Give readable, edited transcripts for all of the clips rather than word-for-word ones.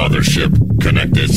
Mothership connected.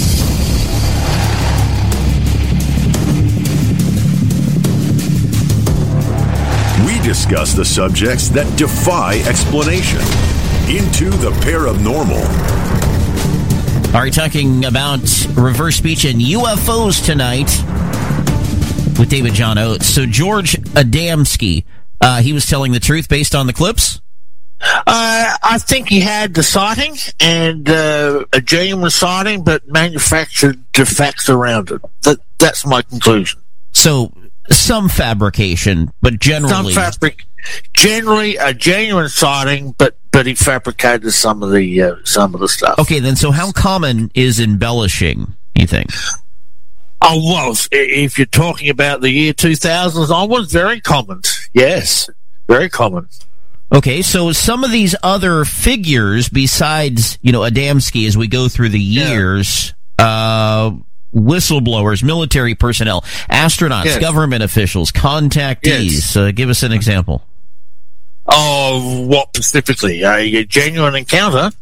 We discuss the subjects that defy explanation. Into the Paranormal. All right, talking about reverse speech and UFOs tonight with David John Oates. So George Adamski, he was telling the truth based on the clips? I think he had the sighting and a genuine sighting, but manufactured defects around it. That's my conclusion. So some fabrication, but generally... Generally a genuine sighting, but he fabricated some of the stuff. Okay, then so how common is embellishing, you think? Oh, well, if you're talking about the year 2000s onwards, very common. Yes, very common. Okay, so some of these other figures besides, Adamski, as we go through the years, whistleblowers, military personnel, astronauts, government officials, contactees. Yes. Give us an example. Oh, what specifically? A genuine encounter?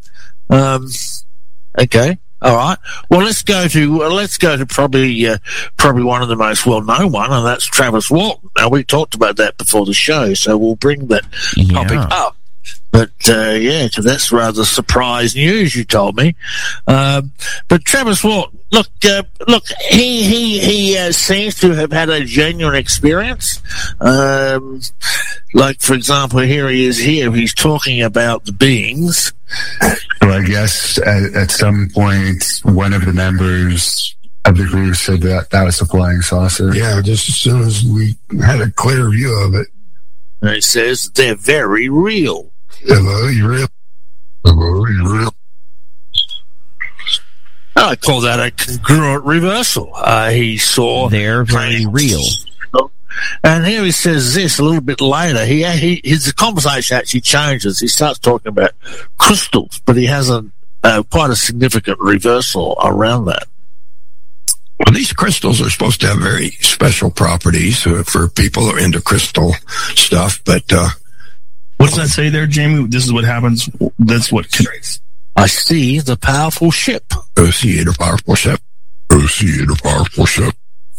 Okay. All right. Well, let's go to probably one of the most well-known one, and that's Travis Walton. Now, we talked about that before the show, so we'll bring that topic up. But because that's rather surprise news, you told me. But Travis Walton, look, he seems to have had a genuine experience. Like, for example, here he is. He's talking about the beings. Well, I guess at some point, one of the members of the group said that was a flying saucer. Yeah, just as soon as we had a clear view of it. And it says they're very real. Very real. Very real. I call that a congruent reversal. He saw they're very real. And here he says this a little bit later. His conversation actually changes. He starts talking about crystals, but he has quite a significant reversal around that. Well, these crystals are supposed to have very special properties for people who are into crystal stuff, but what does that say there, Jamie? This is what happens. That's what... I see the powerful ship. I see the powerful ship. I see the powerful ship.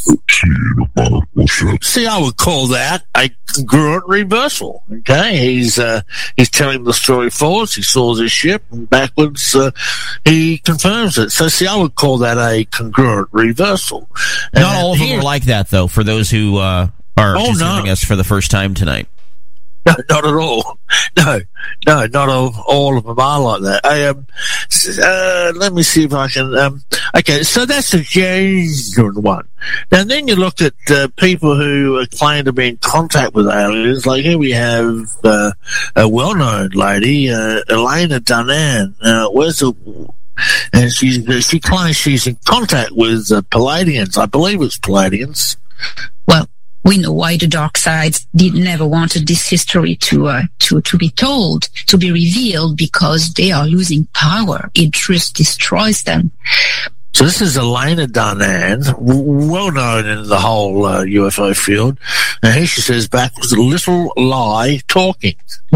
See, I would call that a congruent reversal. Okay, he's telling the story forwards. He saw this ship, and backwards he confirms it. So, see, I would call that a congruent reversal. Not all of them are like that, though. For those who are visiting us for the first time tonight. No, not at all. No, not all of them are like that. Let me see if I can. Okay, so that's a genuine one. Now, then you look at people who claim to be in contact with aliens. Like here we have a well-known lady, Elena Dunham. And she claims she's in contact with Palladians. I believe it's Palladians. Well, we know why the dark side never wanted this history to be told, to be revealed, because they are losing power. It just destroys them. So this is Elena Dunham, well known in the whole UFO field. And here she says, back was a little lie talking.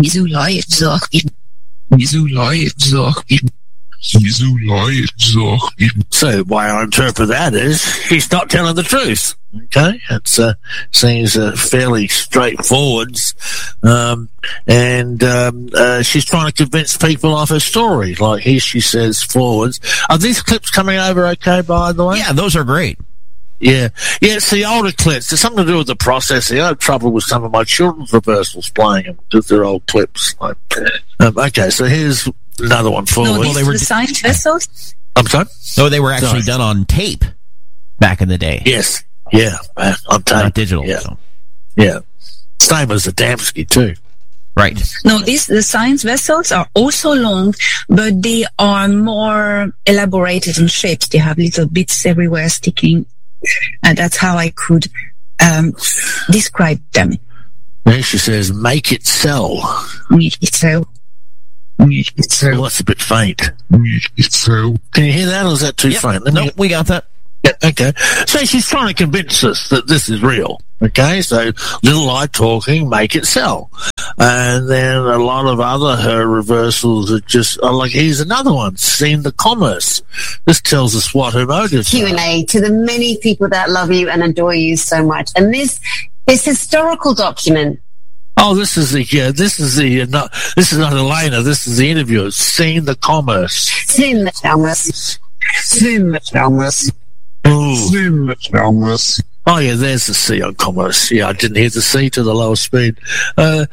So the way I interpret that is she's not telling the truth. Okay, it seems fairly straightforward, and she's trying to convince people of her story. Like here she says forwards. Are these clips coming over okay, by the way? Yeah, those are great. Yeah, it's the older clips. There's something to do with the processing. I have trouble with some of my children's reversals playing them because they're old clips. Okay, so here's another one forward. No, they were the science vessels. I'm sorry? No, they were actually done on tape back in the day. Yes. Yeah, on tape. Not digital. Yeah. So. Yeah. Same as the Adamski, too. Right. No, the science vessels are also long, but they are more elaborated in shapes. They have little bits everywhere sticking. And that's how I could describe them. Then she says, make it sell. Make it sell. Make it sell. Well, that's a bit faint. Make it sell. Can you hear that, or is that too faint? No, we got that. Yeah, okay. So she's trying to convince us that this is real. Okay, so little lie talking, make it sell. And then a lot of other reversals are just like, here's another one, Seen the Commerce. This tells us what her motives are. Q&A to the many people that love you and adore you so much. And this historical document. Oh, this is not Elena. This is the interview. Seen the Commerce. Seen the Commerce. Seen the Commerce. Seen the Commerce. Oh yeah, there's the C on Commerce. Yeah, I didn't hear the C to the lowest speed. Look,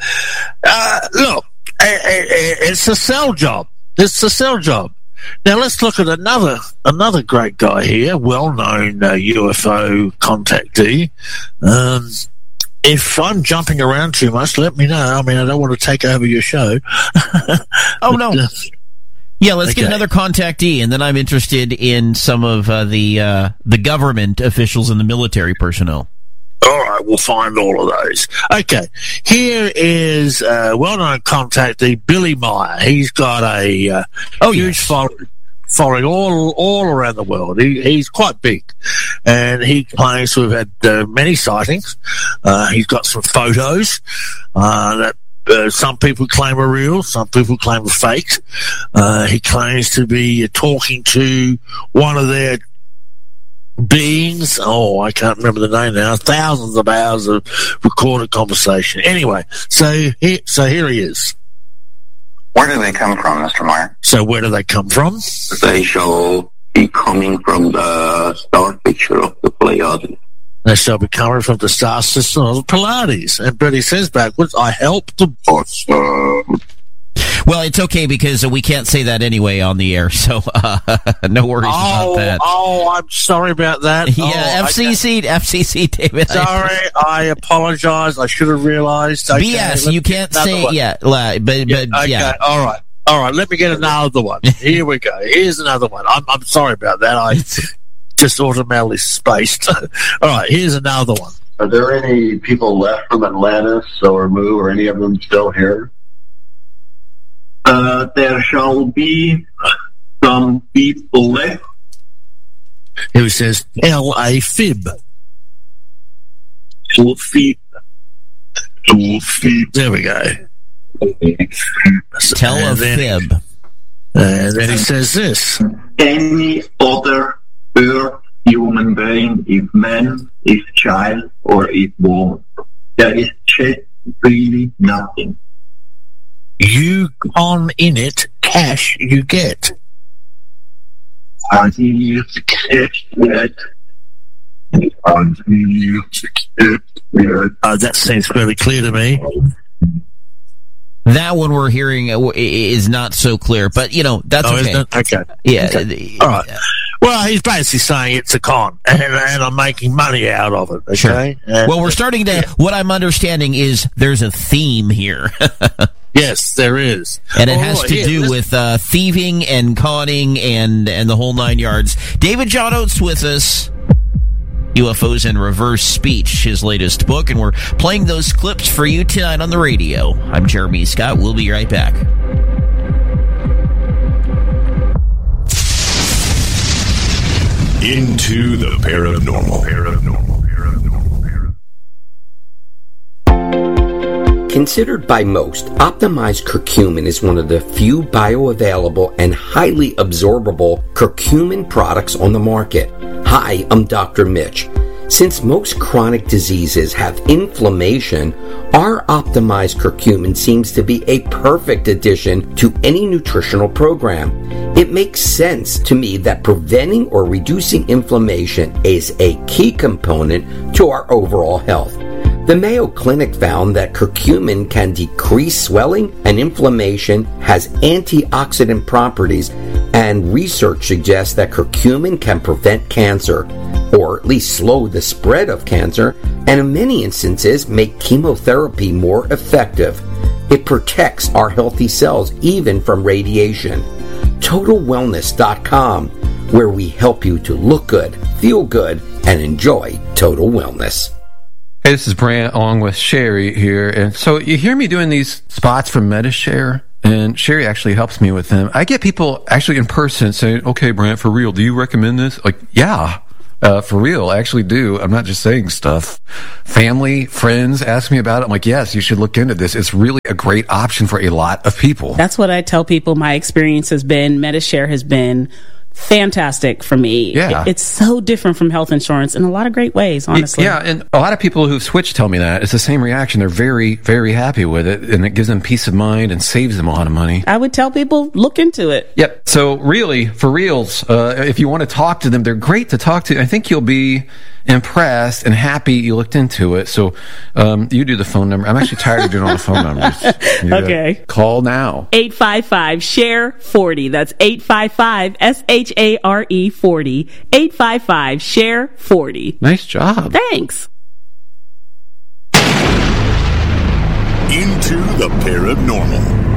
it's a sell job. It's a sell job. Now let's look at another great guy here, well-known UFO contactee. If I'm jumping around too much, let me know. I mean, I don't want to take over your show. Oh, no. Yeah, let's get another contactee, and then I'm interested in some of the government officials and the military personnel. All right, we'll find all of those. Okay, here is well-known contactee Billy Meyer. He's got a huge following all around the world. He's quite big, and he claims to have had many sightings. He's got some photos that some people claim are real, some people claim are fake. He claims to be talking to one of their beings. Oh, I can't remember the name now. Thousands of hours of recorded conversation. Anyway, so here he is. Where do they come from, Mr. Meyer? So where do they come from? They shall be coming from the star picture of the Pleiades. They shall be coming from the star system of the Pleiades. And Bertie says backwards, I helped the boss. Well, it's okay because we can't say that anyway on the air, so no worries about that. Oh, I'm sorry about that. Yeah, FCC, David. Sorry, I apologize. I should have realized. Okay, BS, you can't say, yeah. All right, let me get another one. Here we go. Here's another one. I'm sorry about that. I just automatically spaced. All right, here's another one. Are there any people left from Atlantis or Mu or any of them still here? There shall be some people left. Who says L.A. fib? Fib. There we go. Tell a fib. And then he says this. Any other Earth human being, if man, if child, or if woman, there is just really nothing. You con in it, cash you get. Until you get it. That seems fairly clear to me. That one we're hearing is not so clear, but that's okay. Okay. Yeah. Okay. All right. Well, he's basically saying it's a con, and I'm making money out of it. Okay. Sure. Well, we're starting to. What I'm understanding is there's a theme here. Yes, there is. And it has to do with thieving and conning and the whole 9 yards. David John Oates with us. UFOs in Reverse Speech, his latest book, and we're playing those clips for you tonight on the radio. I'm Jeremy Scott. We'll be right back. Into the paranormal. Considered by most, optimized curcumin is one of the few bioavailable and highly absorbable curcumin products on the market. Hi, I'm Dr. Mitch. Since most chronic diseases have inflammation, our optimized curcumin seems to be a perfect addition to any nutritional program. It makes sense to me that preventing or reducing inflammation is a key component to our overall health. The Mayo Clinic found that curcumin can decrease swelling and inflammation, has antioxidant properties, and research suggests that curcumin can prevent cancer, or at least slow the spread of cancer, and in many instances make chemotherapy more effective. It protects our healthy cells even from radiation. TotalWellness.com, where we help you to look good, feel good, and enjoy total wellness. Hey, this is Brant along with Sherry here. And so you hear me doing these spots for MediShare, and Sherry actually helps me with them. I get people actually in person saying, okay, Brant, for real, do you recommend this? Like, yeah. For real, I actually do. I'm not just saying stuff. Family, friends ask me about it. I'm like, yes, you should look into this. It's really a great option for a lot of people. That's what I tell people my experience has been. Medi-Share has been fantastic for me. Yeah. It's so different from health insurance in a lot of great ways, honestly. Yeah, and a lot of people who've switched tell me that. It's the same reaction. They're very, very happy with it, and it gives them peace of mind and saves them a lot of money. I would tell people, look into it. Yep. So really, for reals, if you want to talk to them, they're great to talk to. I think you'll be impressed and happy you looked into it. So you do the phone number. I'm actually tired of doing all the phone numbers. Okay. Call now. 855-SHARE-40. That's 855-SHARE 40. 855-SHARE-40. Nice job. Thanks. Into the paranormal